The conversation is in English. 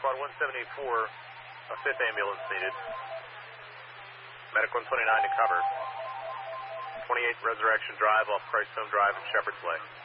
Squad 174, a 5th ambulance needed. Medic 129 to cover. 28 Resurrection Drive off Christstone Drive and Shepherd's Way.